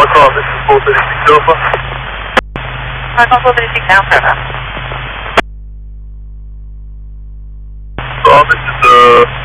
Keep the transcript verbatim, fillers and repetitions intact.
Marcel, this is four thirty-six Alpha. Marcel four thirty-six Alpha. So, this is, uh...